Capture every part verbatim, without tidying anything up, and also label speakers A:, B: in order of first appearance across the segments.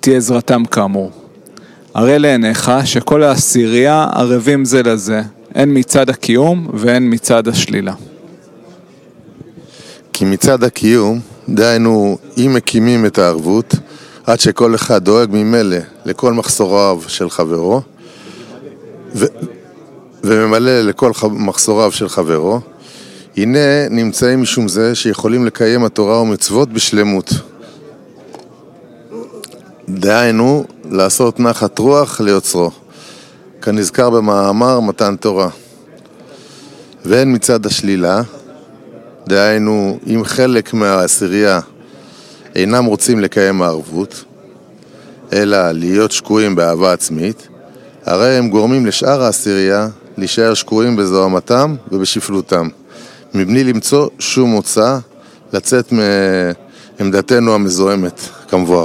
A: תהיה עזרתם כאמור. הרי לעיניך שכל העשירייה ערבים זה לזה, הן מצד הקיום והן מצד השלילה.
B: כי מצד הקיום, דהיינו, אם מקימים את הערבות, עד שכל אחד דואג ממילא לכל מחסוריו של חברו, ו... וממלא לכל ח... מחסוריו של חברו, הנה נמצאים משום זה שיכולים לקיים התורה ומצוות בשלמות. דהיינו, לעשות נחת רוח ליוצרו, כנזכר במאמר מתן תורה. והן מצד השלילה, דהיינו, אם חלק מהעשירייה אינם רוצים לקיים הערבות, אלא להיות שקועים באהבה עצמית, הרי הם גורמים לשאר העשירייה להישאר שקועים בזוהמתם ובשפלותם, מבלי למצוא שום מוצא לצאת מעמדתנו המזוהמת, כמבואר.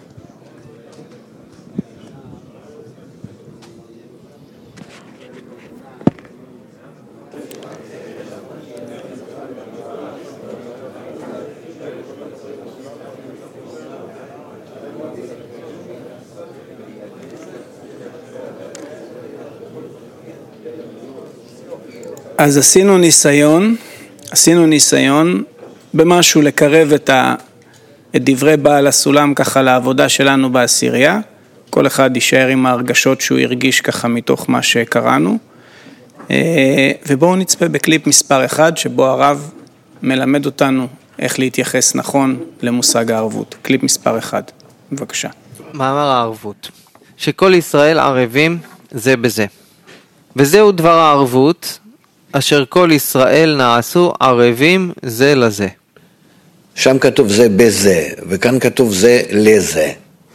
C: אז עשינו ניסיון, עשינו ניסיון במשהו לקרב את, ה, את דברי בעל הסולם ככה לעבודה שלנו בעשירייה. כל אחד יישאר עם ההרגשות שהוא הרגיש ככה מתוך מה שקראנו. ובואו נצפה בקליפ מספר אחד שבו הרב מלמד אותנו איך להתייחס נכון למושג הערבות. קליפ מספר אחד, בבקשה.
D: מאמר הערבות, שכל ישראל ערבים זה בזה. וזהו דבר הערבות, אשר כל ישראל נעשו ערבים זה לזה.
E: שם כתוב זה בזה, וכאן כתוב זה לזה.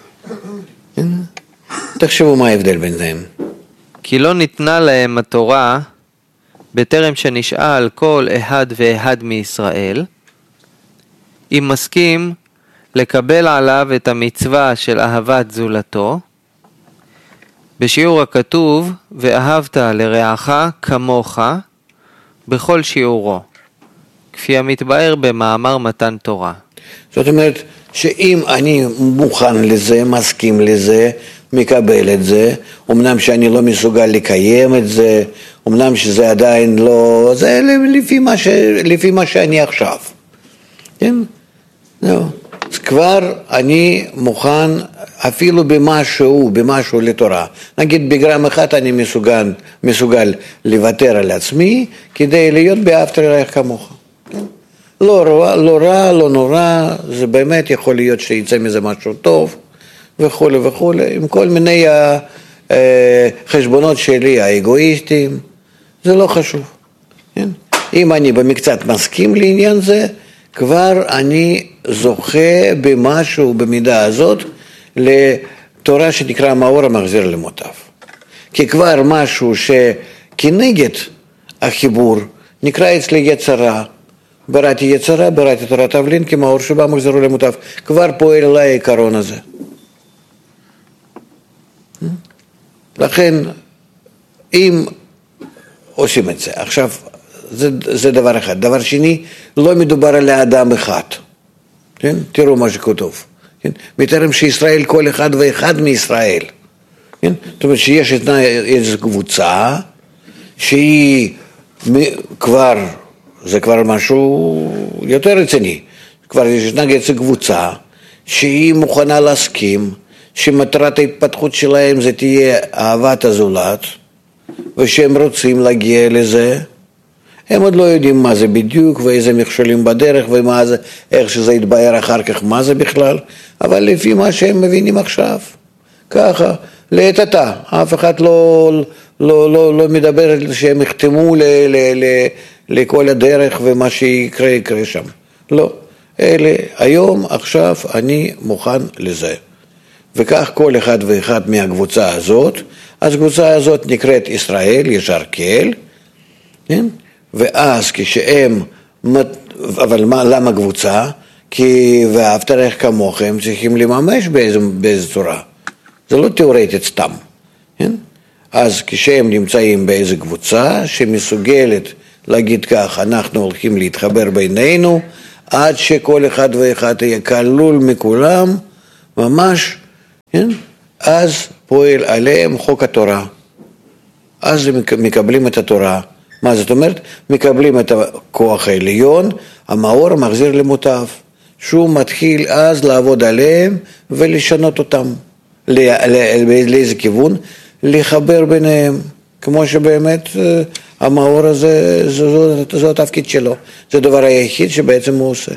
E: תחשבו מה ההבדל בין זה.
D: כי לא ניתנה להם התורה בטרם שנשאל כל אחד ואחד מישראל, אם מסכים לקבל עליו את המצווה של אהבת זולתו, בשיעור הכתוב, ואהבת לרעך כמוך, בכל שיעורו, כפי המתבאר במאמר מתן תורה.
E: זאת אומרת, שאם אני מוכן לזה, מסכים לזה, מקבל את זה, אמנם שאני לא מסוגל לקיים את זה, אמנם שזה עדיין לא, זה לפי מה, ש, לפי מה שאני עכשיו. כן? לא. אז כבר אני מוכן אפילו במשהו, במשהו לתורה. נגיד בגרם אחד אני מסוגל, מסוגל לוותר על עצמי כדי להיות באהבת לרעך כמוך. לא רע, לא רע, לא נורא, זה באמת יכול להיות שיצא מזה משהו טוב וכו' וכו', עם כל מיני חשבונות שלי האגואיסטיים, זה לא חשוב. כן? אם אני במקצת מסכים לעניין זה, כבר אני זוכה במשהו במידה הזאת לתורה שנקרא מאור המחזיר למוטב. כי כבר משהו שכנגד החיבור נקרא אצלי יצרה, בראתי יצרה, בראתי תורת תבלין, כמאור שבא מחזירו למוטב. כבר פועל אליי העיקרון הזה. לכן, אם עושים את זה, עכשיו, זה, זה דבר אחד. דבר שני, לא מדובר על האדם אחד. כן? תראו מה שכתוב. כן? מתארים שישראל כל אחד ואחד מישראל. כן? זאת אומרת שיש איזו קבוצה שהיא כבר, זה כבר משהו יותר רציני. כבר יש איזו קבוצה שהיא מוכנה להסכים שמטרת ההתפתחות שלהם זה תהיה אהבת הזולת, ושהם רוצים להגיע לזה. הם עוד לא יודעים מה זה בדיוק, ואיזה מכשולים בדרך, ומה זה, איך שזה יתבהר אחר כך, מה זה בכלל, אבל לפי מה שהם מבינים עכשיו, ככה, לעת עתה, אף אחד לא, לא, לא, לא מדבר שהם יחתמו ל, ל, ל, לכל הדרך, ומה שיקרה יקרה שם. לא, אלה, היום, עכשיו, אני מוכן לזה. וכך כל אחד ואחד מהקבוצה הזאת, אז הקבוצה הזאת נקראת ישראל, ישר כל, כן? ואז כשהם, אבל מה, למה קבוצה? כי ואהבת לרעך כמוך הם צריכים לממש באיזו, באיזו צורה. זה לא תיאורטית סתם. כן? אז כשהם נמצאים באיזו קבוצה שמסוגלת להגיד כך, אנחנו הולכים להתחבר בינינו, עד שכל אחד ואחד יהיה כלול מכולם, ממש כן? אז פועל עליהם חוק התורה. אז הם מקבלים את התורה. מה זאת אומרת? מקבלים את הכוח העליון, המאור מחזיר למוטב. שהוא מתחיל אז לעבוד עליהם ולשנות אותם. לאיזה כיוון? לחבר ביניהם. כמו שבאמת המאור הזה, זה התפקיד שלו. זה הדבר היחיד שבעצם הוא עושה.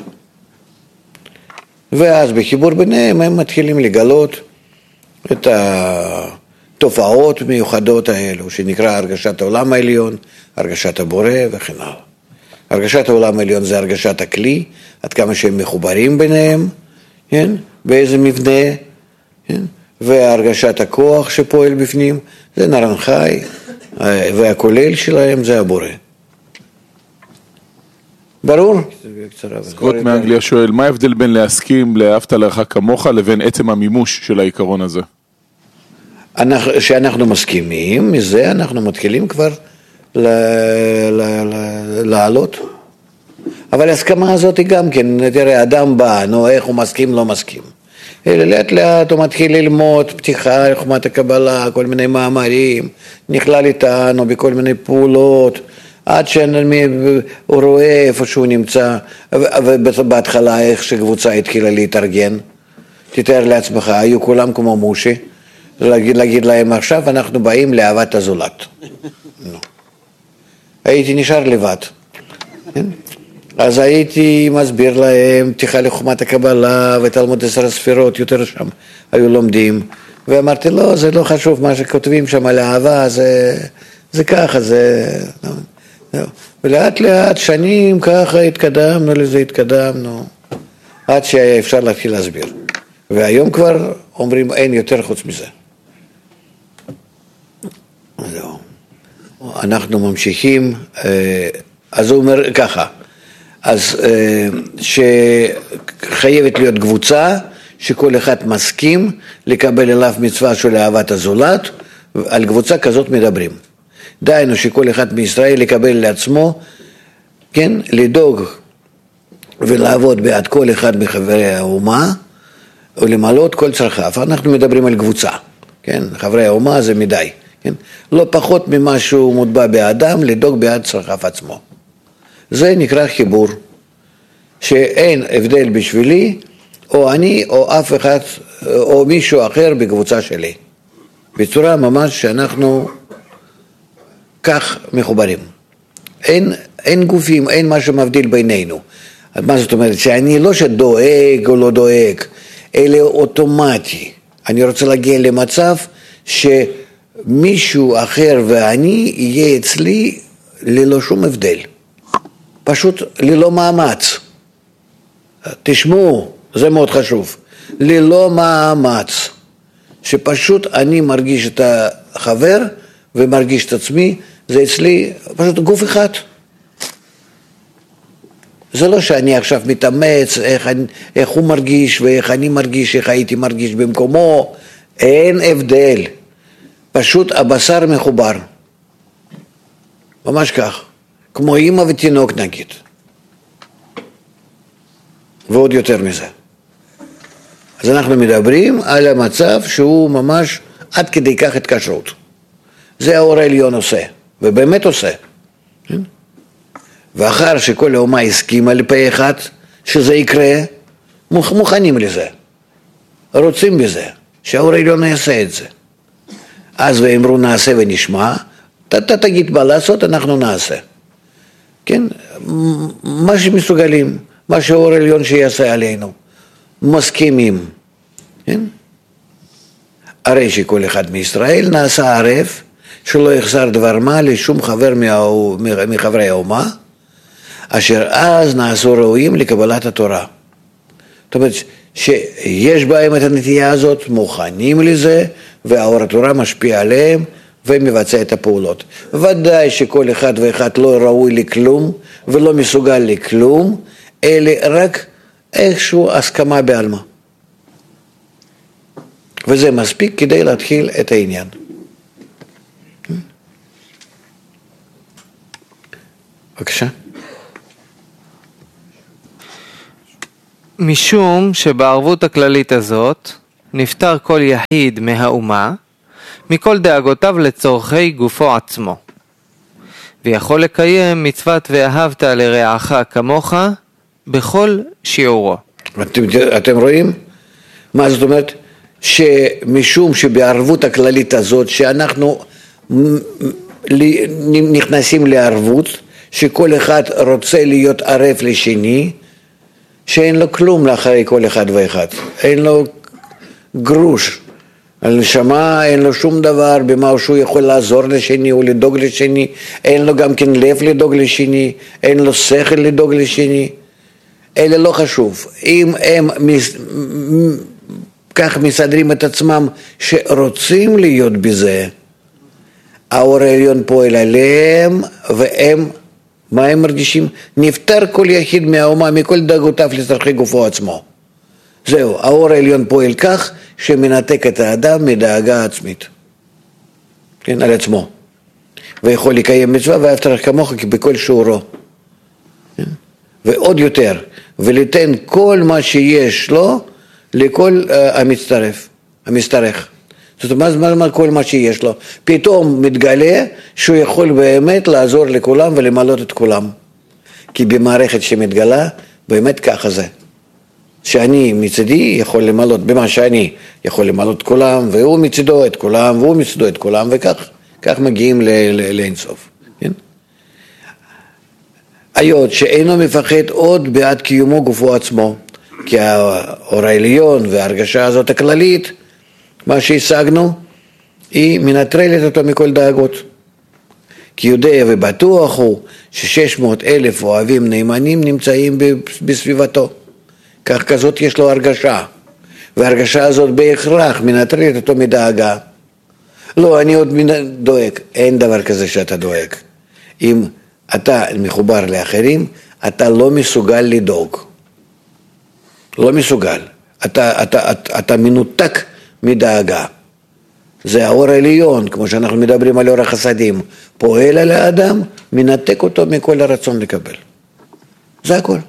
E: ואז בחיבור ביניהם הם מתחילים לגלות את התופעות מיוחדות האלו, שנקרא הרגשת העולם העליון, הרגשת הבורא וכן הלאה. הרגשת העולם העליון זה הרגשת הכלי, עד כמה שהם מחוברים ביניהם, כן? באיזה מבנה, כן? והרגשת הכוח שפועל בפנים, זה נרן חי, והכולל שלהם זה הבורא. ברור?
F: סקוט מאנגליה שואל, מה ההבדל בין להסכים לאהבת לרעך כמוך לבין עצם המימוש של העיקרון הזה?
E: שאנחנו מסכימים, מזה אנחנו מתחילים כבר לעלות. אבל ההסכמה הזאת היא גם כן, תראה, אדם בא, נו, איך הוא מסכים, לא מסכים. לאט לאט הוא מתחיל ללמוד פתיחה, חוכמת הקבלה, כל מיני מאמרים, נכלל איתנו בכל מיני פעולות, עד שהוא רואה איפה שהוא נמצא, ובהתחלה איך שקבוצה התחילה להתארגן. תתאר לעצמך, היו כולם כמו מושי, להגיד, להגיד להם עכשיו אנחנו באים לאהבת הזולת. הייתי נשאר לבד. אז הייתי מסביר להם פתיחה לחוכמת הקבלה ותלמוד עשר הספירות, יותר שם היו לומדים, ואמרתי לא, זה לא חשוב, מה שכותבים שם על אהבה, זה, זה ככה, זה... ולאט לאט שנים ככה התקדמנו לזה, התקדמנו, עד שאפשר להתחיל להסביר. והיום כבר אומרים אין יותר חוץ מזה. זהו. אנחנו ממשיכים, אז הוא אומר ככה, אז שחייבת להיות קבוצה שכל אחד מסכים לקבל אליו מצווה של אהבת הזולת, על קבוצה כזאת מדברים. דיינו שכל אחד מישראל יקבל לעצמו, כן, לדאוג ולעבוד בעד כל אחד מחברי האומה, ולמלא כל צרכיו. אנחנו מדברים על קבוצה, כן, חברי האומה זה מדי, כן, לא פחות ממה שהוא מוטבע באדם, לדאוג בעד צרכיו עצמו. זה נקרא חיבור, שאין הבדל בשבילי, או אני, או אף אחד, או מישהו אחר בקבוצה שלי. בצורה ממש שאנחנו כך מחוברים. אין, אין גופים, אין משהו מבדיל בינינו. מה זאת אומרת? שאני לא שדואג או לא דואג, אלא אוטומטי. אני רוצה להגיע למצב שמישהו אחר ואני יהיה אצלי ללא שום הבדל. פשוט ללא מאמץ. תשמעו, זה מאוד חשוב. ללא מאמץ. שפשוט אני מרגיש את החבר ומרגיש את עצמי, זה אצלי פשוט גוף אחד. זה לא שאני עכשיו מתאמץ, איך, איך הוא מרגיש ואיך אני מרגיש, איך הייתי מרגיש במקומו. אין הבדל. פשוט הבשר מחובר. ממש כך. כמו אמא ותינוק נגיד. ועוד יותר מזה. אז אנחנו מדברים על המצב שהוא ממש עד כדי כך התקשרות. זה האור העליון עושה, ובאמת עושה. ואחר שכל האומה הסכימה לפה אחד שזה יקרה, מוכנים לזה. רוצים בזה, שהאור העליון יעשה את זה. אז ואמרו נעשה ונשמע, אתה תגיד מה לעשות, אנחנו נעשה. כן? מה שמסוגלים, מה שהאור העליון שיעשה עלינו. מסכימים. כן? הרי שכל אחד מישראל נעשה ערב, שלא יחסר דבר מה לשום חבר מחברי האומה, אשר אז נעשו ראויים לקבלת התורה. זאת אומרת, שיש בהם את הנטייה הזאת, מוכנים לזה, והאור התורה משפיע עליהם, ומבצע את הפעולות. ודאי שכל אחד ואחד לא ראוי לכלום, ולא מסוגל לכלום, אלא רק איכשהו הסכמה בעלמה. וזה מספיק כדי להתחיל את העניין. בבקשה.
D: משום שבערבות הכללית הזאת נפטר כל יחיד מהאומה, מכל דאגותיו לצורכי גופו עצמו, ויכול לקיים מצוות ואהבת לרעך כמוך בכל שיעורו.
E: אתם, אתם רואים? מה זאת אומרת? שמשום שבערבות הכללית הזאת, שאנחנו נכנסים לערבות, שכל אחד רוצה להיות ערב לשני, שאין לו כלום לאחרי כל אחד ואחד, אין לו גרוש, על נשמה אין לו שום דבר במה שהוא יכול לעזור לשני או לדאוג לשני, אין לו גם כן לב לדאוג לשני, אין לו שכל לדאוג לשני, אלה לא חשוב. אם הם מס... כך מסדרים את עצמם שרוצים להיות בזה, האור העליון פועל עליהם, והם, מה הם מרגישים? נפטר כל יחיד מהאומה מכל דאגותיו לצורכי גופו עצמו. זהו, האור העליון פועל כך שמנתק את האדם מדאגה עצמית, כן, על עצמו, ויכול לקיים מצווה ואהבת לרעך כמוך בכל שיעורו, כן? ועוד יותר, וליתן כל מה שיש לו לכל uh, המצטרף, המשתרך. זאת אומרת, מה, מה כל מה שיש לו? פתאום מתגלה שהוא יכול באמת לעזור לכולם ולמלות את כולם. כי במערכת שמתגלה, באמת ככה זה. שאני מצדי יכול למלות, במה שאני יכול למלות את כולם, והוא מצדו את כולם, והוא מצדו את כולם, וכך כך מגיעים לאינסוף. כן? היות שאינו מפחד עוד בעד קיומו גופו עצמו, כי האור העליון וההרגשה הזאת הכללית, מה שהשגנו, היא מנטרלת אותו מכל דאגות. כי יודע ובטוח הוא ש-שש מאות אלף אוהבים נאמנים נמצאים בסביבתו. כך כזאת יש לו הרגשה, וההרגשה הזאת בהכרח מנטרלת אותו מדאגה. לא, אני עוד דואג. אין דבר כזה שאתה דואג. אם אתה מחובר לאחרים, אתה לא מסוגל לדאוג. לא מסוגל. אתה, אתה, אתה, אתה מנותק מדאגה. זה האור העליון, כמו שאנחנו מדברים על אור החסדים, פועל על האדם, מנתק אותו מכל הרצון לקבל. זה הכל.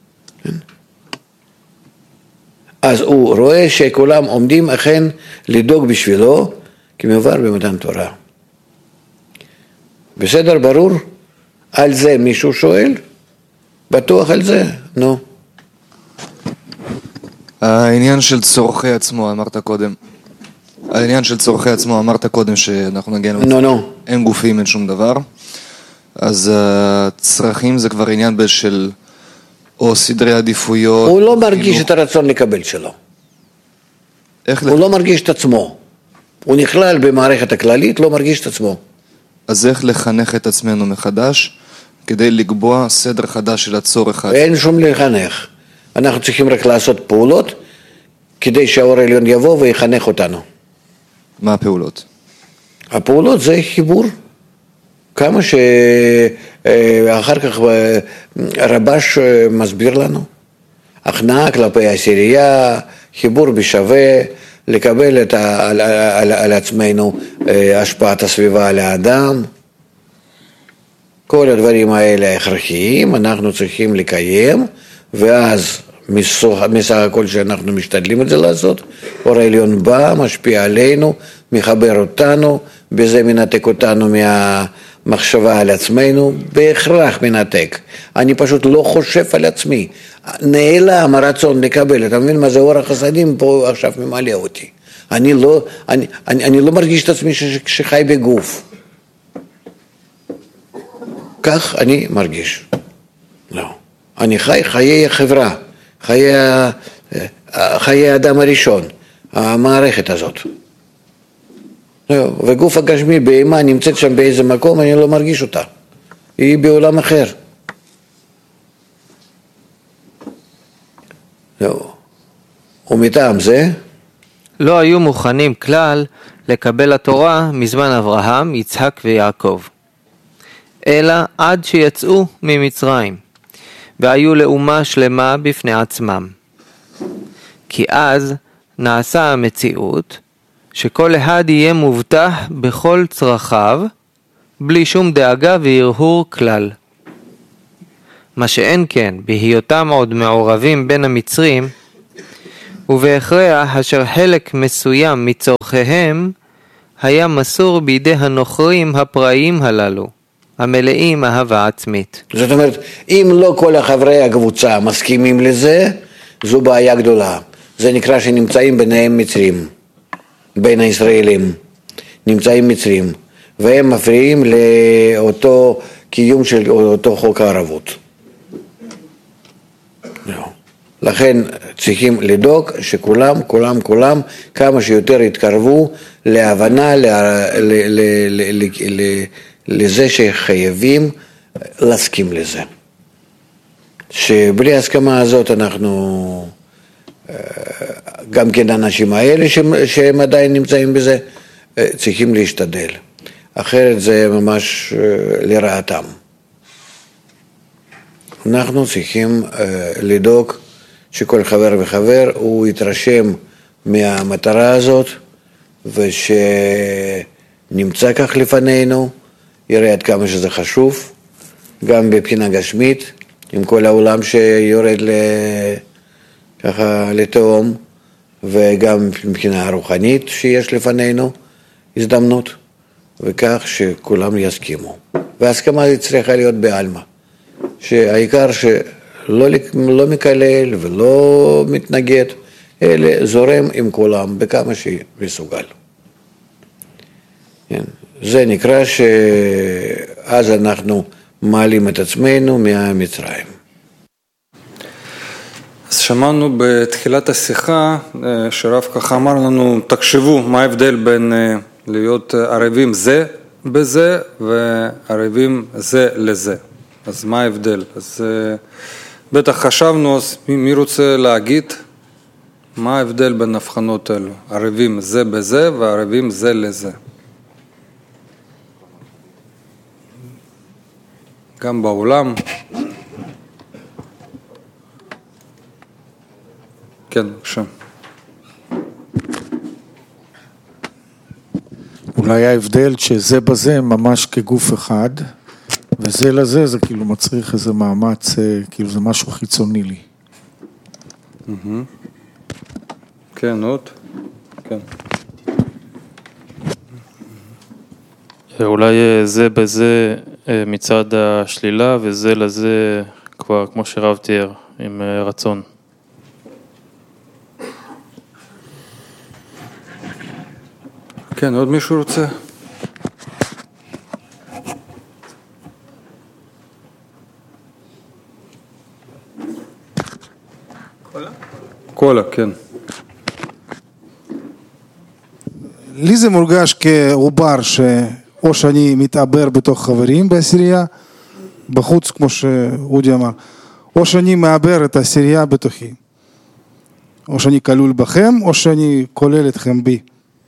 E: אז הוא רואה שכולם עומדים אכן לדאוג בשבילו, כמובן במתן תורה. בסדר, ברור? על זה מישהו שואל? בטוח על זה? נו.
G: העניין של צורכי עצמו, אמרת קודם. העניין של צורכי עצמו, אמרת קודם שאנחנו נגיע...
E: נו, נו.
G: אין גופים, אין שום דבר. אז הצרכים זה כבר עניין של... או סדרי עדיפויות.
E: הוא לא מרגיש חינוך. את הרצון לקבל שלו.
G: איך
E: הוא
G: לח...
E: לא מרגיש את עצמו. הוא נכלל במערכת הכללית, לא מרגיש את עצמו.
G: אז איך לחנך את עצמנו מחדש, כדי לקבוע סדר חדש של הצורך?
E: אין שום לחנך. אנחנו צריכים רק לעשות פעולות, כדי שהאור העליון יבוא ויחנך אותנו.
G: מה הפעולות?
E: הפעולות זה חיבור. כמה שאחר כך רבש מסביר לנו. הכנעה כלפי העשירייה, חיבור בשווה, לקבל את ה, על, על, על עצמנו השפעת הסביבה על האדם. כל הדברים האלה הכרחיים, אנחנו צריכים לקיים, ואז מסך הכל שאנחנו משתדלים את זה לעשות, אור העליון בא, משפיע עלינו, מחבר אותנו, בזה מנתק אותנו מהמחשבה על עצמנו, בהכרח מנתק. אני פשוט לא חושב על עצמי. נעלם הרצון לקבל, אתה מבין מה זה אור החסדים פה עכשיו ממלא אותי. אני לא, אני, אני, אני לא מרגיש את עצמי שחי בגוף. כך אני מרגיש. לא. אני חי חיי החברה, חיי, חיי האדם הראשון, המערכת הזאת. וגוף הגשמי, בהמה נמצאת שם באיזה מקום, אני לא מרגיש אותה. היא בעולם אחר. ומטעם זה,
D: לא היו מוכנים כלל לקבל התורה מזמן אברהם, יצחק ויעקב, אלא עד שיצאו ממצרים, והיו לאומה שלמה בפני עצמם. כי אז נעשה המציאות שכל אחד יהיה מובטח בכל צרכיו, בלי שום דאגה והרהור כלל. מה שאין כן, בהיותם עוד מעורבים בין המצרים, ובהכרח אשר חלק מסוים מצורכיהם היה מסור בידי הנוכרים הפראיים הללו, המלאים אהבה עצמית.
E: זאת אומרת, אם לא כל החברי הקבוצה מסכימים לזה, זו בעיה גדולה. זה נקרא שנמצאים ביניהם מצרים, בין הישראלים, נמצאים מצרים, והם מפריעים לאותו קיום של אותו חוק הערבות. לכן צריכים לדאוג שכולם, כולם, כולם, כמה שיותר יתקרבו להבנה, לזה שחייבים להסכים לזה. שבלי ההסכמה הזאת אנחנו, גם כן האנשים האלה שהם עדיין נמצאים בזה, צריכים להשתדל. אחרת זה ממש לרעתם. אנחנו צריכים לדאוג שכל חבר וחבר הוא יתרשם מהמטרה הזאת, ושנמצא כך לפנינו, יראה עד כמה שזה חשוב, גם בבחינה גשמית, עם כל העולם שיורד ככה לתאום, וגם מבחינה רוחנית שיש לפנינו הזדמנות, וכך שכולם יסכימו. וההסכמה היא צריכה להיות בעלמא, שהעיקר שלא לא מקלל ולא מתנגד, אלא זורם עם כולם בכמה שמסוגל. זה נקרא שאז אנחנו מעלים את עצמנו מהמצרים.
H: אז שמענו בתחילת השיחה שרב ככה אמר לנו, תחשבו מה ההבדל בין להיות ערבים זה בזה וערבים זה לזה. אז מה ההבדל? אז בטח חשבנו, אז מי רוצה להגיד מה ההבדל בין הבחנות האלו? ערבים זה בזה וערבים זה לזה. גם בעולם. כן, בבקשה.
I: אולי ההבדל שזה בזה ממש כגוף אחד, וזה לזה זה כאילו מצריך איזה מאמץ, כאילו זה משהו חיצוני לי.
H: כן, עוד? כן.
J: אולי זה בזה מצד השלילה, וזה לזה כבר כמו שרב תיאר, עם רצון.
H: כן, עוד מישהו רוצה? קולה? קולה, כן.
I: לי זה מורגש כעובר שאו שאני מתעבר בתוך חברים בעשירייה, בחוץ כמו שאודי אמר, או שאני מעבר את העשירייה בתוכי. או שאני כלול בכם, או שאני כולל אתכם בי.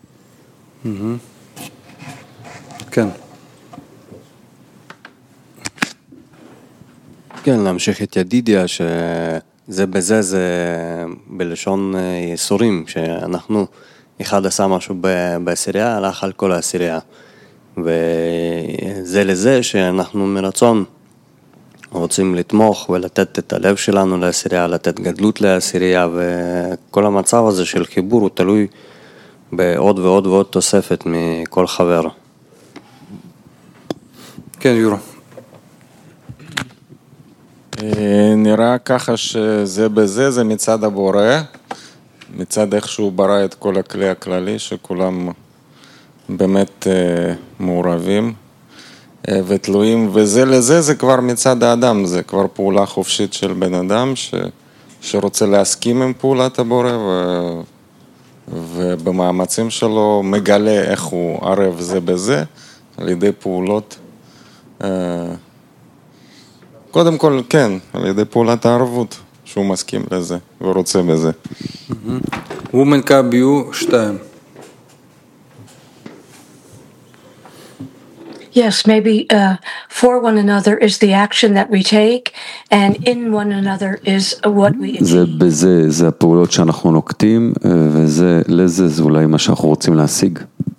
H: כן.
K: כן, להמשיך את ידידיה, שזה בזה, זה בלשון יסורים, שאנחנו, אחד עשה משהו בעשירייה, הלך על כל העשירייה. וזה לזה שאנחנו מרצון רוצים לתמוך ולתת את הלב שלנו לעשירייה, לתת גדלות לעשירייה, וכל המצב הזה של חיבור הוא תלוי בעוד ועוד ועוד תוספת מכל חבר.
H: כן, יורו.
F: נראה ככה שזה בזה, זה מצד הבורא, מצד איך שהוא ברא את כל הכלי הכללי, שכולם באמת מעורבים ותלויים, וזה לזה זה כבר מצד האדם, זה כבר פעולה חופשית של בן אדם ש... שרוצה להסכים עם פעולת הבורא ו... ובמאמצים שלו מגלה איך הוא ערב זה בזה, על ידי פעולות, קודם כל כן, על ידי פעולת הערבות, שהוא מסכים לזה ורוצה בזה.
H: וומן קאביו שתיים.
L: Yes, maybe uh, for one another is the action that we take, and in one another is what we achieve.
M: זה בזה, זה הפעולות שאנחנו נוקטים, וזה לזה, זה אולי מה שאנחנו רוצים להשיג.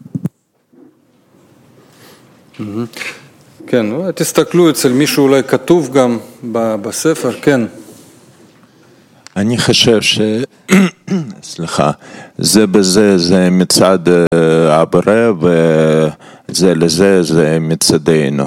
H: כן, תסתכלו אצל מישהו אולי כתוב גם בספר, כן.
N: אני חושב ש... סליחה, זה בזה, זה מצד הבורא, וזה לזה, זה מצדנו.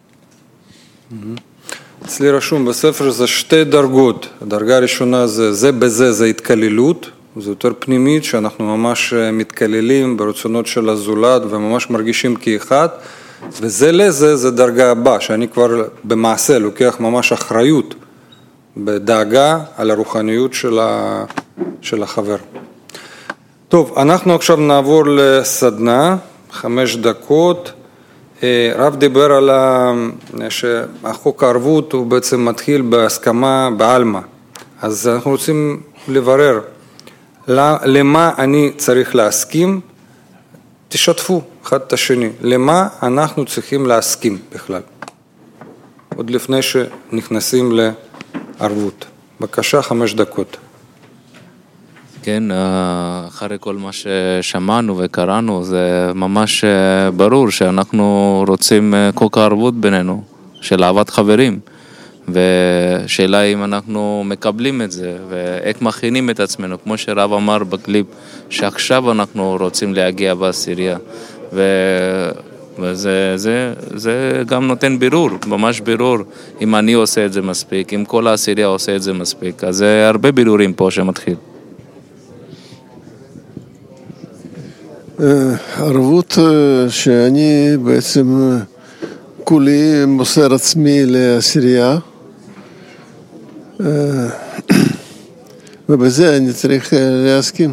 H: אצלי רשום בספר זה שתי דרגות. הדרגה הראשונה זה זה בזה, זה התקללות, זה יותר פנימית, שאנחנו ממש מתקללים ברצונות של הזולת וממש מרגישים כאחד, וזה לזה, זה דרגה הבאה, שאני כבר במעשה לוקח ממש אחריות, בדאגה על הרוחניות של, ה... של החבר. טוב, אנחנו עכשיו נעבור לסדנה, חמש דקות. רב דיבר על החוק הערבות, הוא בעצם מתחיל בהסכמה בעלמא. אז אנחנו רוצים לברר למה אני צריך להסכים, תשתפו אחד את השני, למה אנחנו צריכים להסכים בכלל, עוד לפני שנכנסים לערבות. בבקשה, חמש דקות.
J: כן, אחרי כל מה ששמענו וקראנו, זה ממש ברור שאנחנו רוצים חוק הערבות בינינו, של אהבת חברים. ושאלה אם אנחנו מקבלים את זה, ואיך מכינים את עצמנו, כמו שרב אמר בקליפ, שעכשיו אנחנו רוצים להגיע בעשירייה. ו... וזה זה, זה גם נותן בירור, ממש בירור, אם אני עושה את זה מספיק, אם כל העשירייה עושה את זה מספיק. אז זה הרבה בירורים פה שמתחיל.
O: ערבות שאני בעצם כולי מוסר עצמי לעשירייה, ובזה אני צריך להסכים.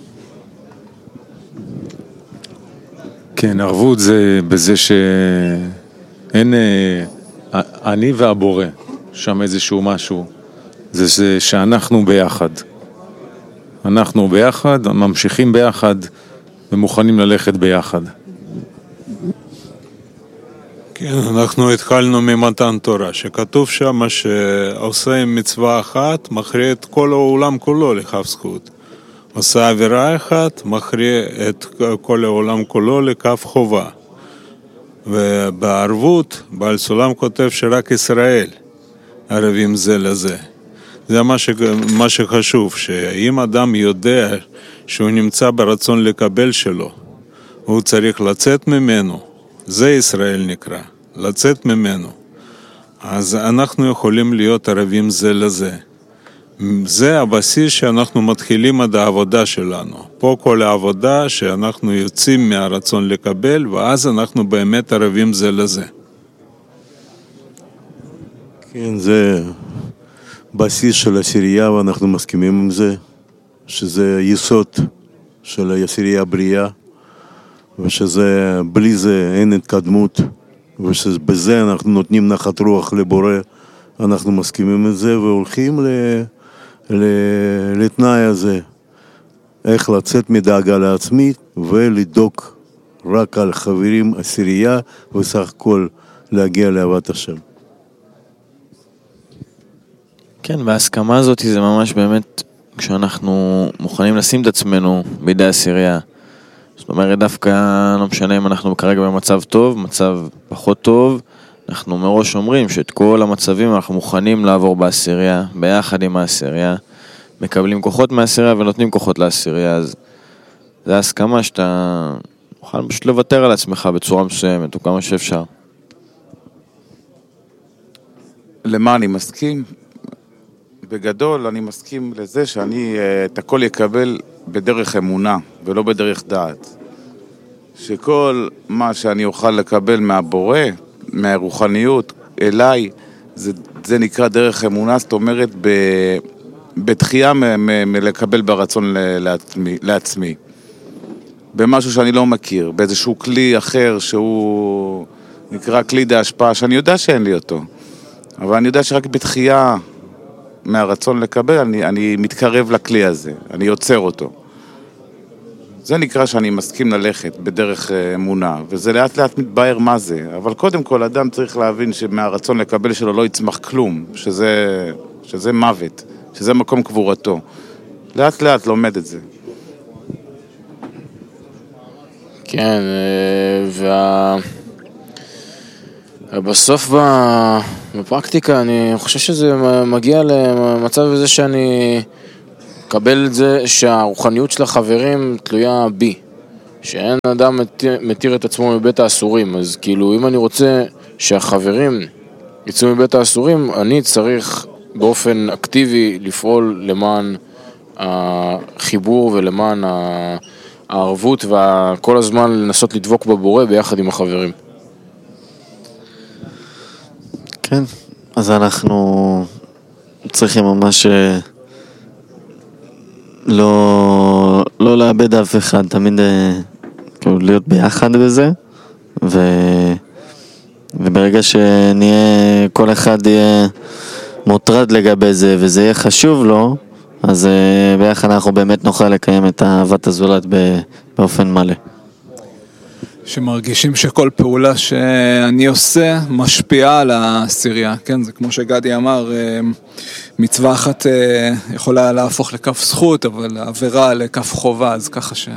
P: כן, ערבות זה בזה שאין, אני והבורא, שם איזשהו משהו, זה, זה שאנחנו ביחד. אנחנו ביחד, ממשיכים ביחד ומוכנים ללכת ביחד.
A: כן, אנחנו התחלנו ממתן תורה, שכתוב שם שעושה עם מצווה אחת, מכריע את כל העולם כולו לכף זכות. עושה עבירה אחת, מכריע את כל העולם כולו לכף חובה. ובערבות, בעל סולם כותב שרק ישראל ערבים זה לזה. זה מה, ש... מה שחשוב, שאם אדם יודע שהוא נמצא ברצון לקבל שלו, הוא צריך לצאת ממנו, זה ישראל נקרא, לצאת ממנו. אז אנחנו יכולים להיות ערבים זה לזה. זה הבסיס שאנחנו מתחילים עד העבודה שלנו. פה כל העבודה שאנחנו יוצאים מהרצון לקבל, ואז אנחנו באמת ערבים זה לזה.
O: כן, זה בסיס של עשירייה, ואנחנו מסכימים עם זה, שזה יסוד של עשירייה בריאה, ושזה, בלי זה אין התקדמות, ושבזה אנחנו נותנים נחת רוח לבורא, אנחנו מסכימים עם זה, והולכים ל... לתנאי הזה, איך לצאת מדאגה לעצמי ולדאוג רק על חברים עשירייה וסך הכל להגיע לאהבת השם.
Q: כן, וההסכמה הזאת זה ממש באמת כשאנחנו מוכנים לשים את עצמנו בידי עשירייה. זאת אומרת, דווקא לא משנה אם אנחנו כרגע במצב טוב, מצב פחות טוב, אנחנו מראש אומרים שאת כל המצבים אנחנו מוכנים לעבור בעשירייה, ביחד עם העשירייה, מקבלים כוחות מהעשירייה ונותנים כוחות לעשירייה, אז זה ההסכמה שאתה מוכן פשוט לוותר על עצמך בצורה מסוימת, או כמה שאפשר.
R: למה אני מסכים? בגדול אני מסכים לזה שאני את הכל יקבל בדרך אמונה ולא בדרך דעת. שכל מה שאני אוכל לקבל מהבורא, מהרוחניות אליי, זה, זה נקרא דרך אמונה, זאת אומרת ב, בתחייה מלקבל ברצון לעצמי, לעצמי. במשהו שאני לא מכיר, באיזשהו כלי אחר שהוא נקרא כלי דה השפעה, שאני יודע שאין לי אותו. אבל אני יודע שרק בתחייה מהרצון לקבל, אני, אני מתקרב לכלי הזה, אני יוצר אותו. זה נקרא שאני מסכים ללכת בדרך אמונה, וזה לאט לאט מתבהר מה זה. אבל קודם כל, אדם צריך להבין שמהרצון לקבל שלו לא יצמח כלום, שזה, שזה מוות, שזה מקום קבורתו. לאט לאט לומד את זה.
S: כן, וה... בסוף בפרקטיקה אני חושב שזה מגיע למצב הזה שאני מקבל את זה שהרוחניות של החברים תלויה בי, שאין אדם מתיר, מתיר את עצמו מבית האסורים, אז כאילו אם אני רוצה שהחברים יצאו מבית האסורים, אני צריך באופן אקטיבי לפעול למען החיבור ולמען הערבות, וכל הזמן לנסות לדבוק בבורא ביחד עם החברים.
Q: כן, אז אנחנו צריכים ממש לא, לא לאבד אף אחד, תמיד כאילו להיות ביחד בזה, ו, וברגע שנהיה, כל אחד יהיה מוטרד לגבי זה, וזה יהיה חשוב לו, אז ביחד אנחנו באמת נוכל לקיים את אהבת הזולת באופן מלא.
T: שמרגישים שכל פעולה שאני עושה משפיעה על העשירייה, כן? זה כמו שגדי אמר, מצווה אחת יכולה להפוך לכף זכות, אבל עבירה לכף חובה, אז ככה ש...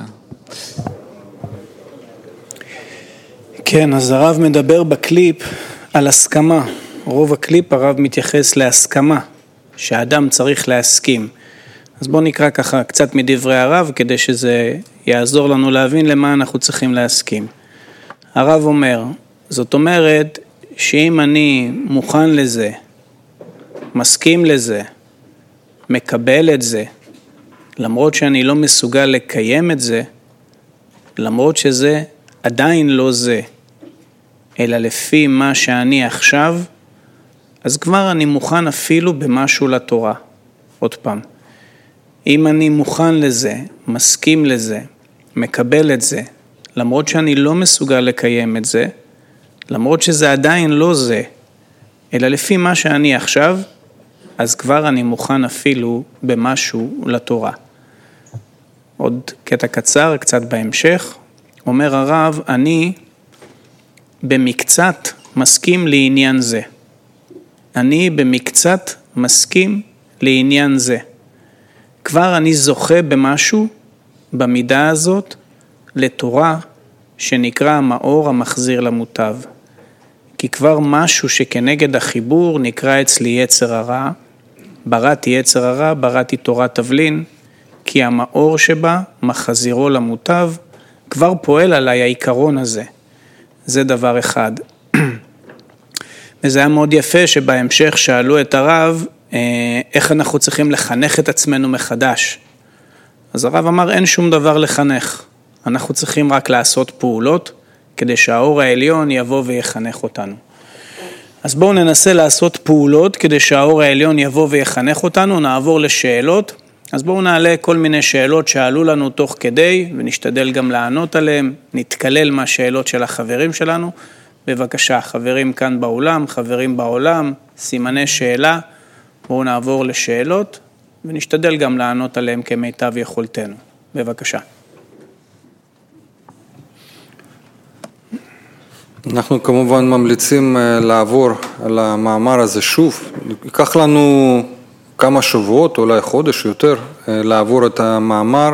C: כן, אז הרב מדבר בקליפ על הסכמה. רוב הקליפ הרב מתייחס להסכמה, שהאדם צריך להסכים. אז בואו נקרא ככה קצת מדברי הרב, כדי שזה יעזור לנו להבין למה אנחנו צריכים להסכים. הרב אומר, זאת אומרת שאם אני מוכן לזה, מסכים לזה, מקבל את זה, למרות שאני לא מסוגל לקיים את זה, למרות שזה עדיין לא זה, אלא לפי מה שאני עכשיו, אז כבר אני מוכן אפילו במשהו לתורה. עוד פעם, אם אני מוכן לזה, מסכים לזה, מקבל את זה, למרות שאני לא מסוגל לקיים את זה, למרות שזה עדיין לא זה, אלא לפי מה שאני עכשיו, אז כבר אני מוכן אפילו במשהו לתורה. עוד קטע קצר, קצת בהמשך, אומר הרב, אני במקצת מסכים לעניין זה. אני במקצת מסכים לעניין זה. כבר אני זוכה במשהו, במידה הזאת, לתורה שנקרא המאור המחזיר למוטב. כי כבר משהו שכנגד החיבור נקרא אצלי יצר הרע, בראתי יצר הרע, בראתי תורת תבלין, כי המאור שבה מחזירו למוטב, כבר פועל עליי העיקרון הזה. זה דבר אחד. וזה היה מאוד יפה שבהמשך שאלו את הרב, איך אנחנו צריכים לחנך את עצמנו מחדש. אז הרב אמר, אין שום דבר לחנך. אנחנו צריכים רק לעשות פעולות, כדי שהאור העליון יבוא ויחנך אותנו. אז בואו ננסה לעשות פעולות, כדי שהאור העליון יבוא ויחנך אותנו, נעבור לשאלות. אז בואו נעלה כל מיני שאלות שעלו לנו תוך כדי, ונשתדל גם לענות עליהן, נתקלל מהשאלות של החברים שלנו. בבקשה, חברים כאן באולם, חברים בעולם, סימני שאלה, בואו נעבור לשאלות, ונשתדל גם לענות עליהן כמיטב יכולתנו. בבקשה.
H: אנחנו כמובן ממליצים לעבור על המאמר הזה שוב. ייקח לנו כמה שבועות, אולי חודש יותר, לעבור את המאמר,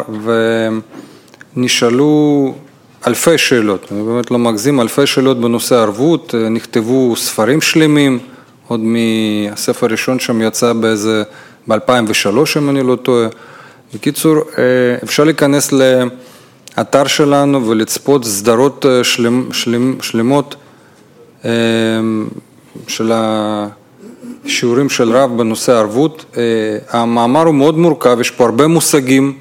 H: ונשאלו אלפי שאלות. אני באמת לא מגזים, אלפי שאלות בנושא ערבות, נכתבו ספרים שלמים, עוד מהספר הראשון שם יצא באיזה, ב-אלפיים ושלוש, אם אני לא טועה. בקיצור, אפשר להיכנס לאתר שלנו ולצפות סדרות שלמ, שלמ, שלמות של השיעורים של רב בנושא ערבות. המאמר הוא מאוד מורכב, יש פה הרבה מושגים,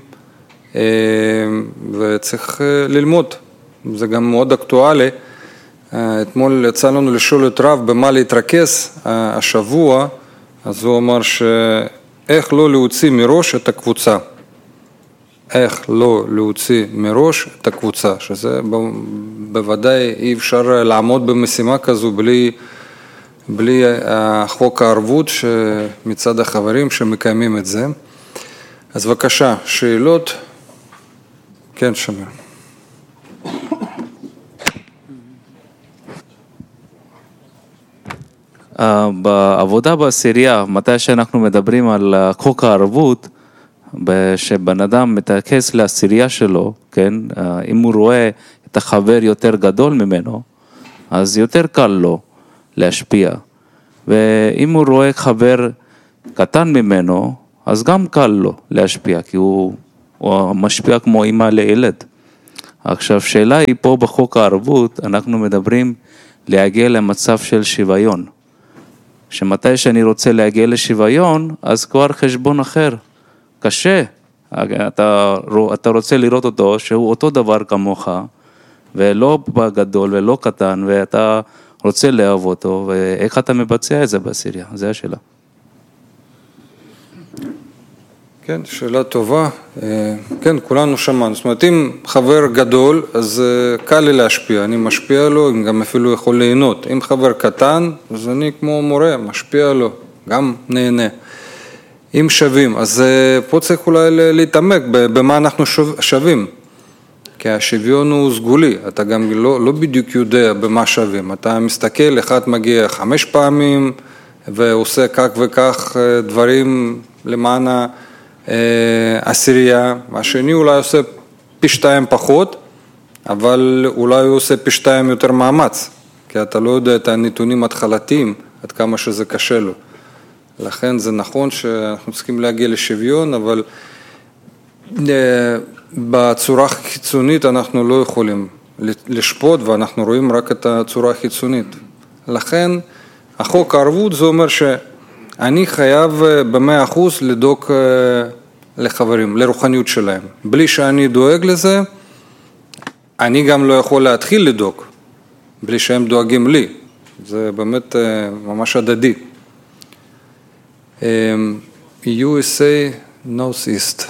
H: וצריך ללמוד. זה גם מאוד אקטואלי. אתמול יצא לנו לשאול את רב במה להתרכז השבוע, אז הוא אמר שאיך לא להוציא מראש את הקבוצה. איך לא להוציא מראש את הקבוצה, שזה בוודאי אי אפשר לעמוד במשימה כזו בלי, בלי חוק הערבות מצד החברים שמקיימים את זה. אז בבקשה, שאלות? כן, שמיר.
J: בעבודה בעשירייה, מתי שאנחנו מדברים על חוק הערבות, שבן אדם מתרכז לעשירייה שלו, כן, אם הוא רואה את החבר יותר גדול ממנו, אז יותר קל לו להשפיע. ואם הוא רואה חבר קטן ממנו, אז גם קל לו להשפיע, כי הוא, הוא משפיע כמו אמא לילד. עכשיו, שאלה היא פה בחוק הערבות, אנחנו מדברים להגיע למצב של שוויון. שמתי שאני רוצה להגיע לשוויון, אז כבר חשבון אחר. קשה. אתה, אתה רוצה לראות אותו שהוא אותו דבר כמוך, ולא גדול ולא קטן, ואתה רוצה לאהוב אותו, ואיך אתה מבצע את זה בעשירייה? זה השאלה.
H: כן, שאלה טובה. כן, כולנו שמענו. זאת אומרת, אם חבר גדול, אז קל לי להשפיע. אני משפיע לו, אם גם אפילו יכול ליהנות. אם חבר קטן, אז אני כמו מורה, משפיע לו, גם נהנה. אם שווים, אז פה צריך אולי להתעמק במה אנחנו שווים. כי השוויון הוא סגולי, אתה גם לא, לא בדיוק יודע במה שווים. אתה מסתכל, אחד מגיע חמש פעמים, ועושה כך וכך דברים למען העשירייה. השני אולי עושה פי שתיים פחות, אבל אולי הוא עושה פי שתיים יותר מאמץ, כי אתה לא יודע את הנתונים התחלתיים, עד כמה שזה קשה לו. לכן זה נכון שאנחנו צריכים להגיע לשוויון, אבל בצורה חיצונית אנחנו לא יכולים לשפוט, ואנחנו רואים רק את הצורה החיצונית. לכן החוק הערבות זה אומר שאני חייב במאה אחוז לדאוג לחברים, לרוחניות שלהם. בלי שאני דואג לזה, אני גם לא יכול להתחיל לדאוג, בלי שהם דואגים לי. זה באמת ממש הדדי. יו אס איי North East.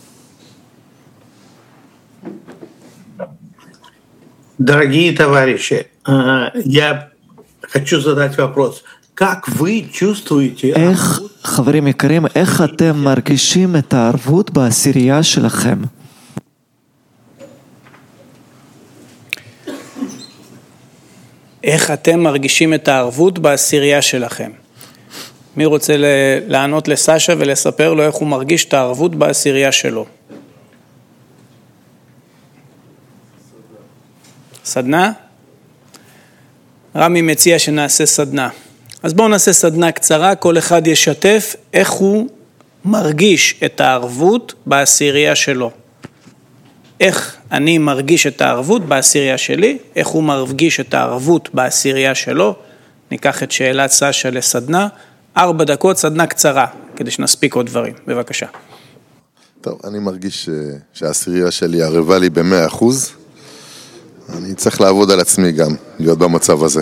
U: Дорогие товарищи, я хочу задать вопрос. Как вы чувствуете...
V: איך, חברים יקרים, איך אתם מרגישים את הערבות בעשירייה שלכם?
C: איך אתם מרגישים את הערבות בעשירייה שלכם? מי רוצה לענות לסשה ולספר לו איך הוא מרגיש את הערבות בעשירייה שלו? סדנה? רמי מציע שנעשה סדנה. אז בואו נעשה סדנה קצרה, כל אחד ישתף איך הוא מרגיש את הערבות בעשירייה שלו. איך אני מרגיש את הערבות בעשירייה שלי, איך הוא מרגיש את הערבות בעשירייה שלו. ניקח את שאלת סשה לסדנה, ארבע דקות, סדנה קצרה, כדי שנספיק עוד דברים. בבקשה.
B: טוב, אני מרגיש שהעשירייה שלי ערבה לי במאה אחוז. אני צריך לעבוד על עצמי גם, להיות במצב הזה.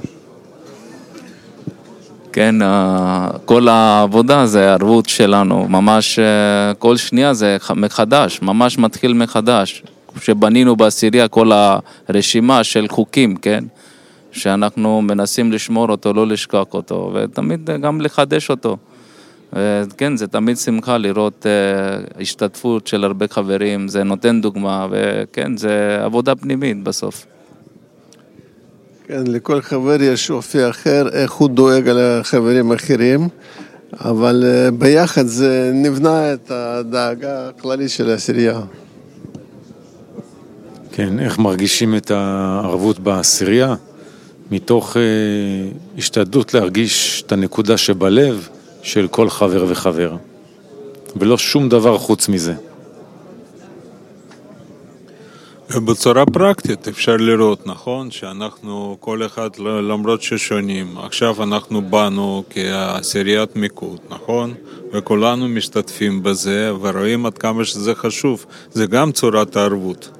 J: כן, כל העבודה זה הערבות שלנו, ממש כל שנייה זה מחדש, ממש מתחיל מחדש. שבנינו בעשירייה כל הרשימה של חוקים, כן? שאנחנו מנסים לשמור אותו, לא לשכח אותו, ותמיד גם לחדש אותו. כן, זה תמיד שמחה לראות השתתפות של הרבה חברים, זה נותן דוגמה, וכן, זה עבודה פנימית בסוף.
W: כן, לכל חבר יש אופי אחר, איך הוא דואג על החברים האחרים, אבל ביחד זה נבנה את הדאגה הכללית של העשירייה.
P: כן, איך מרגישים את הערבות בעשירייה? מתוך אה, השתדלות להרגיש את הנקודה שבלב של כל חבר וחבר, ולא שום דבר חוץ מזה.
A: בצורה פרקטית אפשר לראות, נכון, שאנחנו כל אחד למרות ששונים, עכשיו אנחנו באנו כעשיריית מיקוד, נכון? וכולנו משתתפים בזה ורואים עד כמה שזה חשוב, זה גם צורת הערבות.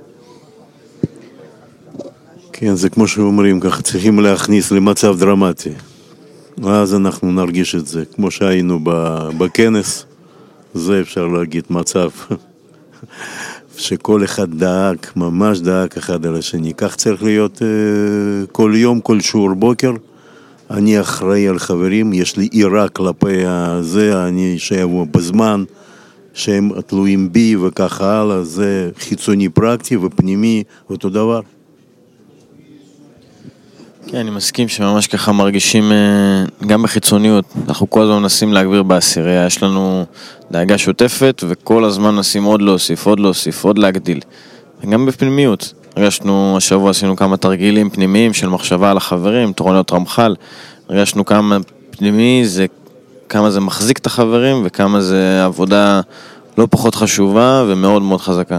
O: כן, זה כמו שאומרים, ככה צריכים להכניס למצב דרמטי. ואז אנחנו נרגיש את זה, כמו שהיינו בכנס, זה אפשר להגיד מצב שכל אחד דאג, ממש דאג אחד על השני. כך צריך להיות כל יום, כל שיעור בוקר. אני אחראי על חברים, יש לי עירה כלפי זה, אני שיבוא בזמן, שהם תלויים בי וככה הלאה, זה חיצוני פרקטי ופנימי, אותו דבר.
Q: כן, אני מסכים שממש ככה מרגישים גם בחיצוניות. אנחנו כל הזמן מנסים להגביר בעשירייה, יש לנו דאגה שוטפת וכל הזמן מנסים עוד להוסיף, עוד להוסיף, עוד להגדיל. וגם בפנימיות. הרגשנו, השבוע עשינו כמה תרגילים פנימיים של מחשבה על החברים, תורניות רמח"ל. הרגשנו כמה פנימי, זה כמה זה מחזיק את החברים וכמה זה עבודה לא פחות חשובה ומאוד מאוד חזקה.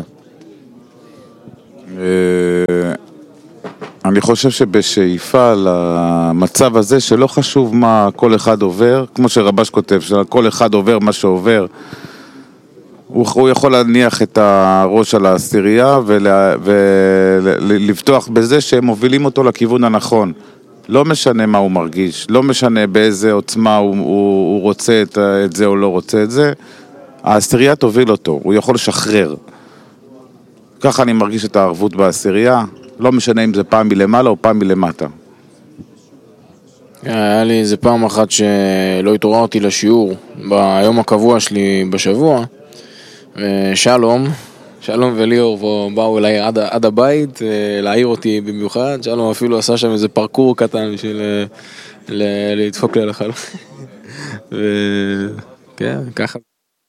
R: אני חושב שבשאיפה למצב הזה שלא חשוב מה כל אחד עובר, כמו שרבש כותב, שכל אחד עובר מה שעובר, הוא יכול להניח את הראש על העשירייה ולפתוח בזה שהם מובילים אותו לכיוון הנכון. לא משנה מה הוא מרגיש, לא משנה באיזה עוצמה הוא, הוא, הוא רוצה את, את זה או לא רוצה את זה, העשירייה תוביל אותו, הוא יכול לשחרר. ככה אני מרגיש את הערבות בעשירייה, לא משנה אם זה פעם מלמעלה או פעם מלמטה.
S: היה לי איזה פעם אחת שלא התעוררתי לשיעור ביום הקבוע שלי בשבוע, ושלום, שלום וליאור באו אליי עד, עד הבית להעיר אותי במיוחד. שלום אפילו עשה שם איזה פרקור קטן בשביל לדפוק לי על החלום. וכן, ככה.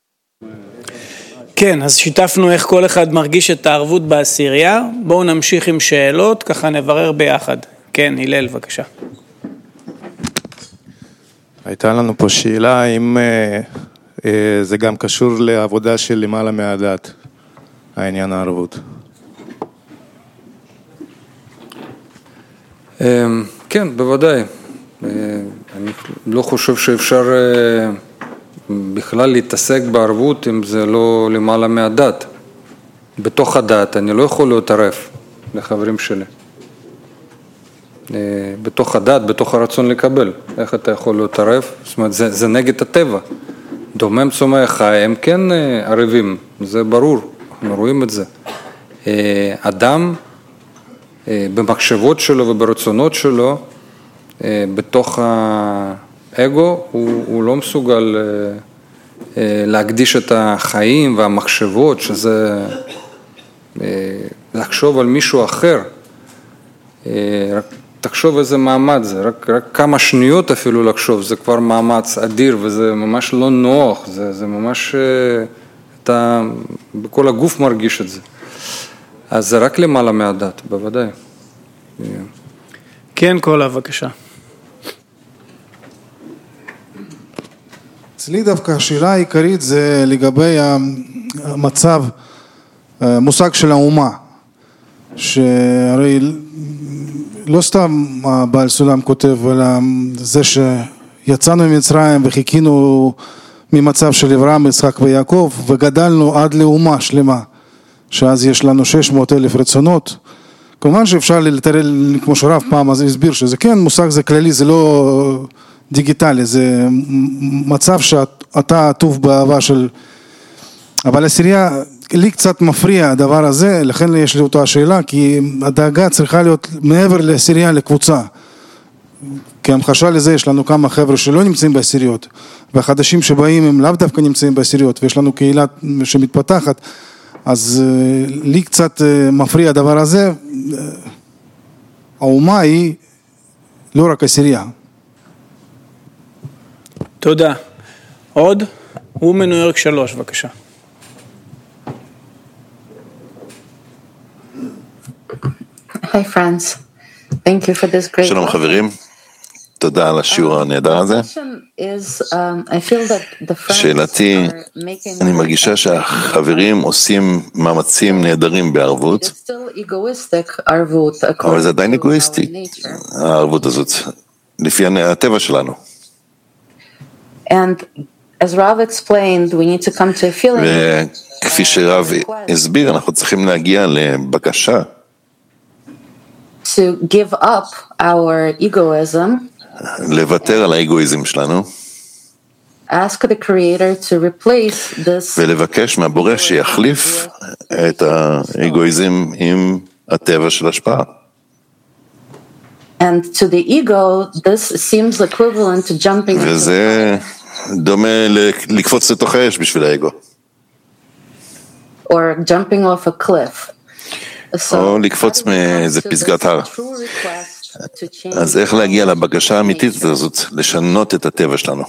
C: כן, אז שיתפנו איך כל אחד מרגיש את הערבות בעשירייה. בואו נמשיך עם שאלות, ככה נברר ביחד. כן, הלל, בבקשה.
D: הייתה לנו פה שאלה אם זה גם קשור לעבודה של למעלה מהדת, העניין הערבות.
H: כן, בוודאי. אני לא חושב שאפשר בכלל להתעסק בערבות אם זה לא למעלה מהדת. בתוך הדת אני לא יכול להתערב לחברים שלי. בתוך הדת, בתוך הרצון לקבל. איך אתה יכול להתערב? זאת אומרת, זה, זה נגד הטבע. דומם צומח חי, הם כן ערבים, זה ברור, אנחנו רואים את זה. אדם במחשבות שלו וברצונות שלו, בתוך האגו, הוא, הוא לא מסוגל להקדיש את החיים והמחשבות, שזה לחשוב על מישהו אחר. רק תחשוב איזה מעמד זה, רק, רק כמה שניות אפילו לחשוב, זה כבר מאמץ אדיר וזה ממש לא נוח, זה, זה ממש, אתה בכל הגוף מרגיש את זה. אז זה רק למעלה מהדת, בוודאי.
C: כן, קולה, בבקשה.
I: אצלי דווקא השאלה העיקרית זה לגבי המצב, מושג של האומה, שהרי לא סתם הבעל סולם כותב על זה שיצאנו ממצרים וחיכינו ממצב של אברהם, יצחק ויעקב וגדלנו עד לאומה שלמה, שאז יש לנו שש מאות אלף רצונות. כמובן שאפשר לתאר, כמו שרב פעם אז הסביר שזה כן מושג, זה כללי, זה לא דיגיטלי, זה מצב שאתה עטוף באהבה של... אבל עשירייה, לי קצת מפריע הדבר הזה, לכן יש לי אותה השאלה, כי הדאגה צריכה להיות מעבר לעשירייה לקבוצה. כי המחשה לזה יש לנו כמה חבר'ה שלא נמצאים בעשיריות, והחדשים שבאים הם לאו דווקא נמצאים בעשיריות, ויש לנו קהילה שמתפתחת, אז לי קצת מפריע הדבר הזה. האומה היא לא רק עשירייה.
C: תודה. עוד? הוא מניו יורק שלוש, בבקשה.
E: Hi friends, thank you for this great.
G: שלום חברים, תודה על השיעור הנהדר הזה. שאלתי, אני מרגישה שהחברים עושים מאמצים נהדרים בערבות, אבל זה עדיין אגואיסטי, הערבות הזאת, לפי הטבע שלנו. וכפי שרב הסביר, אנחנו צריכים להגיע לבקשה.
E: To give up our egoism,
G: לוותר על האגואיזם שלנו,
E: ask the creator to replace this,
G: ולבקש מהבורא שיחליף את האגואיזם עם הטבע של השפעה.
E: And to the ego, this seems equivalent to jumping.
G: וזה דומה לקפוץ לתוך האש בשביל האגו.
E: Or jumping off a cliff.
G: או לקפוץ מאיזה פסגת הר. אז איך להגיע לבקשה האמיתית הזאת, לשנות את הטבע שלנו?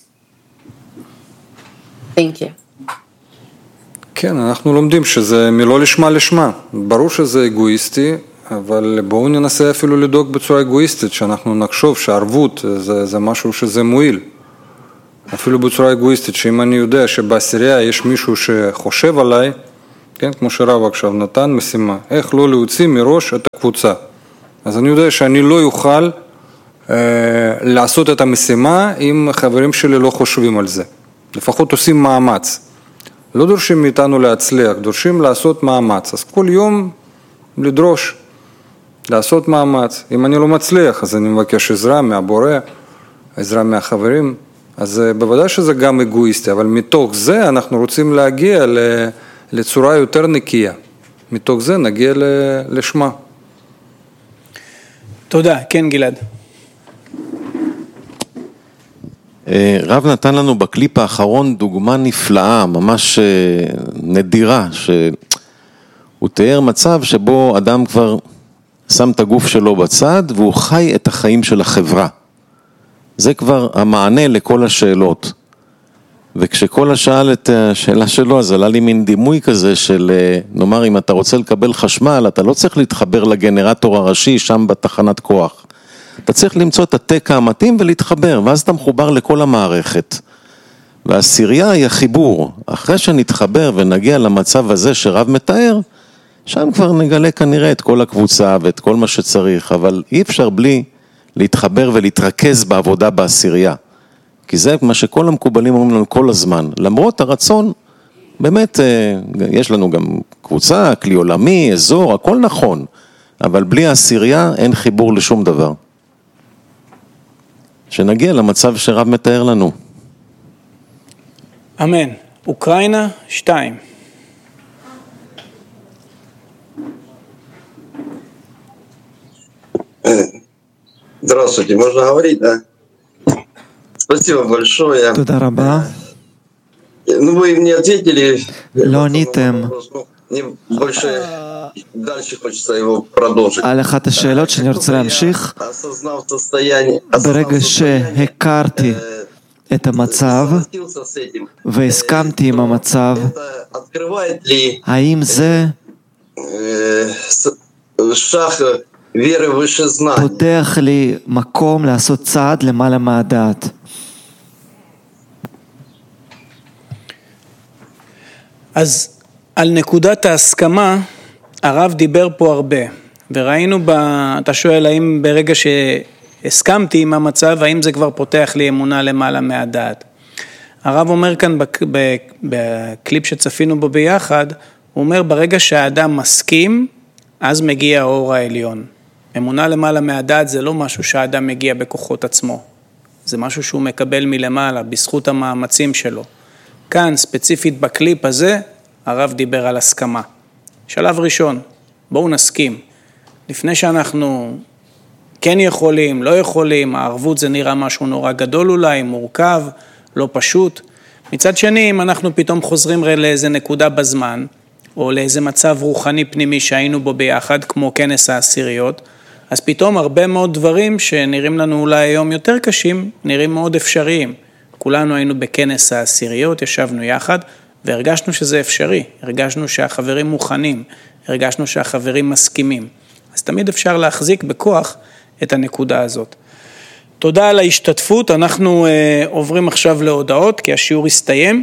E: Thank you.
H: כן, אנחנו לומדים שזה מלא לשמה לשמה. ברור שזה אגואיסטי, אבל בואו ננסה אפילו לדאוג בצורה אגואיסטית, שאנחנו נחשוב שהערבות זה, זה משהו שזה מועיל. אפילו בצורה אגואיסטית, שאם אני יודע שבעשירייה יש מישהו שחושב עליי, כן, כמו שרב עכשיו נתן משימה, איך לא להוציא מראש את הקבוצה. אז אני יודע שאני לא יוכל אה, לעשות את המשימה אם חברים שלי לא חושבים על זה. לפחות עושים מאמץ. לא דורשים מאיתנו להצליח, דורשים לעשות מאמץ. אז כל יום לדרוש, לעשות מאמץ. אם אני לא מצליח, אז אני מבקש עזרה מהבורא, עזרה מהחברים. אז בוודאי שזה גם אגואיסטי, אבל מתוך זה אנחנו רוצים להגיע לצורה יותר נקייה. מתוך זה נגיע לשמה.
C: תודה. כן, גלעד.
F: רב נתן לנו בקליפ האחרון דוגמה נפלאה, ממש נדירה, שהוא תיאר מצב שבו אדם כבר שם את הגוף שלו בצד והוא חי את החיים של החברה. זה כבר המענה לכל השאלות. וכשכל השאל את השאלה שלו, אז עלה לי מין דימוי כזה של, נאמר, אם אתה רוצה לקבל חשמל, אתה לא צריך להתחבר לגנרטור הראשי שם בתחנת כוח. אתה צריך למצוא את התקע המתאים ולהתחבר, ואז אתה מחובר לכל המערכת. והעשירייה היא החיבור. אחרי שנתחבר ונגיע למצב הזה שרב מתאר, שם כבר נגלה כנראה את כל הקבוצה ואת כל מה שצריך, אבל אי אפשר בלי להתחבר ולהתרכז בעבודה בעשירייה. כי זה מה שכל המקובלים אומרים לנו כל הזמן. למרות הרצון, באמת יש לנו גם קבוצה, כלי עולמי, אזור, הכל נכון. אבל בלי העשירייה אין חיבור לשום דבר. שנגיע למצב שרב מתאר לנו.
C: אמן. אוקראינה, שתיים.
K: Здравствуйте, можно говорить, да? Спасибо большое.
V: תודה רבה.
K: Ну, вы мне ответили.
V: לא עניתם
K: Мне больше дальше хочется его продолжить.
V: על אחת השאלות שאני רוצה להמשיך.
K: Осознав состояние,
V: ברגע שהכרתי את המצב והסכמתי עם המצב, האם זה
K: шаг веры выше знаний.
V: פותח לי מקום לעשות צעד למעלה מהדעת?
C: אז על נקודת ההסכמה, הרב דיבר פה הרבה, וראינו, ב... אתה שואל האם ברגע שהסכמתי עם המצב, האם זה כבר פותח לי אמונה למעלה מהדעת. הרב אומר כאן בק... בקליפ שצפינו בו ביחד, הוא אומר ברגע שהאדם מסכים, אז מגיע האור העליון. אמונה למעלה מהדעת זה לא משהו שהאדם מגיע בכוחות עצמו, זה משהו שהוא מקבל מלמעלה, בזכות המאמצים שלו. כאן, ספציפית בקליפ הזה, הרב דיבר על הסכמה. שלב ראשון, בואו נסכים. לפני שאנחנו כן יכולים, לא יכולים, הערבות זה נראה משהו נורא גדול אולי, מורכב, לא פשוט. מצד שני, אם אנחנו פתאום חוזרים לאיזה נקודה בזמן, או לאיזה מצב רוחני פנימי שהיינו בו ביחד, כמו כנס העשיריות, אז פתאום הרבה מאוד דברים שנראים לנו אולי היום יותר קשים, נראים מאוד אפשריים. כולנו היינו בכנס העשיריות, ישבנו יחד, והרגשנו שזה אפשרי, הרגשנו שהחברים מוכנים, הרגשנו שהחברים מסכימים. אז תמיד אפשר להחזיק בכוח את הנקודה הזאת. תודה על ההשתתפות, אנחנו אה, עוברים עכשיו להודעות, כי השיעור הסתיים.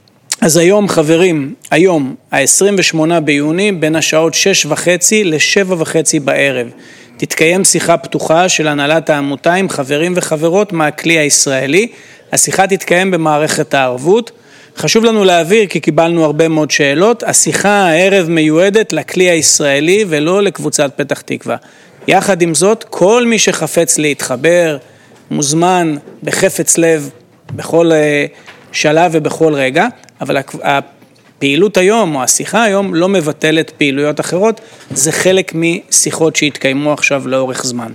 C: אז היום חברים, היום ה-עשרים ושמונה ביוני, בין השעות שש וחצי לשבע וחצי בערב, תתקיים שיחה פתוחה של הנהלת העמותה עם חברים וחברות מהכלי הישראלי. השיחה תתקיים במערכת הערבות. חשוב לנו להעביר כי קיבלנו הרבה מאוד שאלות. השיחה הערב מיועדת לכלי הישראלי ולא לקבוצת פתח תקווה. יחד עם זאת, כל מי שחפץ להתחבר, מוזמן בחפץ לב, בכל שלב ובכל רגע, אבל הפעילות היום או השיחה היום לא מבטלת פעילויות אחרות, זה חלק משיחות שהתקיימו עכשיו לאורך זמן.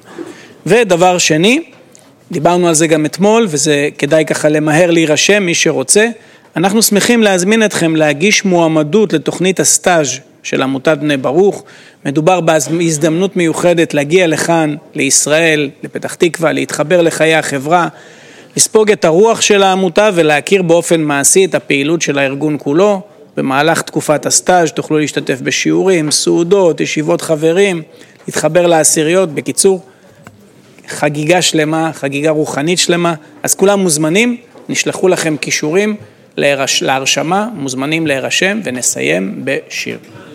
C: ודבר שני, דיברנו על זה גם אתמול, וזה כדאי ככה למהר להירשם מי שרוצה, אנחנו שמחים להזמין אתכם להגיש מועמדות לתוכנית הסטאז' של עמותת בני ברוך. מדובר בהזדמנות מיוחדת להגיע לכאן, לישראל, לפתח תקווה, להתחבר לחיי החברה, לספוג את הרוח של העמותה ולהכיר באופן מעשי את הפעילות של הארגון כולו. במהלך תקופת הסטאז' תוכלו להשתתף בשיעורים, סעודות, ישיבות חברים, להתחבר לעשיריות, בקיצור, חגיגה שלמה, חגיגה רוחנית שלמה, אז כולם מוזמנים, נשלחו לכם קישורים להרשמה, מוזמנים להירשם ונסיים בשיר.